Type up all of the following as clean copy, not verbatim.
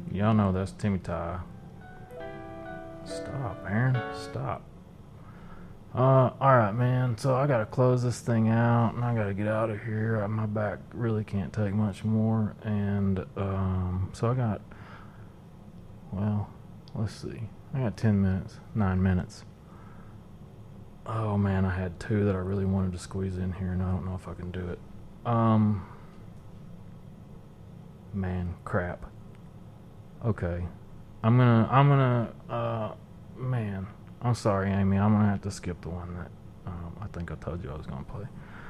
Y'all know that's Timmy Ty. Stop, Aaron. Stop. Alright, man. So I gotta close this thing out and I gotta get out of here. My back really can't take much more. And, so I got, well, let's see. I got 10 minutes, 9 minutes. Oh, man, I had two that I really wanted to squeeze in here and I don't know if I can do it. Man, crap. Okay. Man, I'm sorry, Amy. I'm gonna have to skip the one that I think I told you I was gonna play.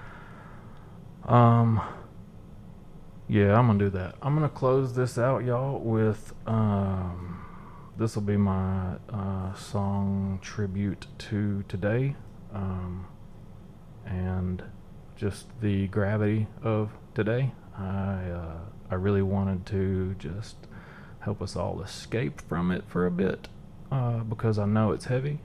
Yeah, I'm gonna do that. I'm gonna close this out, y'all, with this will be my song tribute to today, and just the gravity of today. I really wanted to just help us all escape from it for a bit, because I know it's heavy.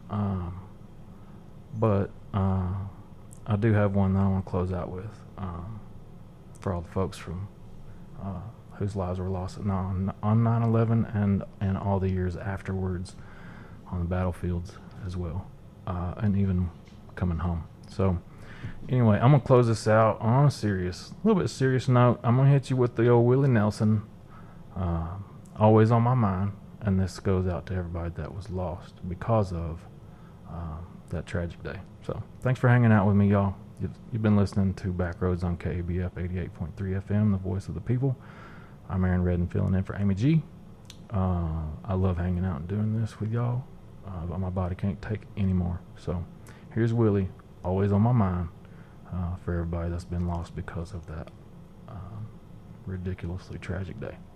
But I do have one that I want to close out with, for all the folks from whose lives were lost on 9/11 and all the years afterwards on the battlefields as well, and even coming home. So anyway, I'm going to close this out on a little bit serious note. I'm going to hit you with the old Willie Nelson, Always on My Mind, and this goes out to everybody that was lost because of that tragic day. So thanks for hanging out with me, y'all. You've been listening to Backroads on KABF 88.3 FM, the voice of the people. I'm Aaron Redden, filling in for Amy G. I love hanging out and doing this with y'all, but my body can't take anymore. So here's Willie, Always on My Mind, for everybody that's been lost because of that ridiculously tragic day.